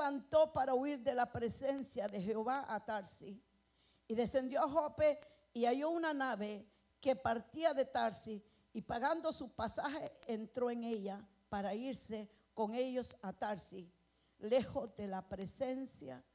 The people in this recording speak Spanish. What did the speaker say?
levantó para huir de la presencia de Jehová a Tarsis y descendió a Jope y halló una nave que partía de Tarsis y pagando su pasaje entró en ella para irse con ellos a Tarsis, lejos de la presencia